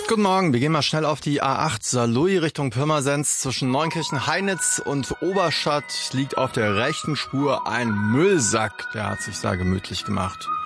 Guten Morgen, wir gehen mal schnell auf die A8 Saarlouis Richtung Pirmasens. Zwischen Neunkirchen-Heinitz und Oberstadt liegt auf der rechten Spur ein Müllsack. Der hat sich da gemütlich gemacht.